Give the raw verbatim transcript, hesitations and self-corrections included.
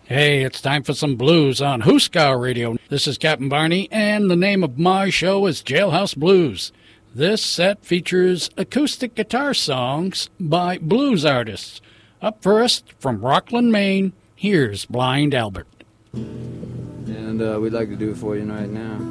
Hey, it's time for some blues on Hooskow Radio. This is Captain Barney, and the name of my show is Jailhouse Blues. This set features acoustic guitar songs by blues artists. Up first, from Rockland, Maine, here's Blind Albert. And uh, we'd like to do it for you right now.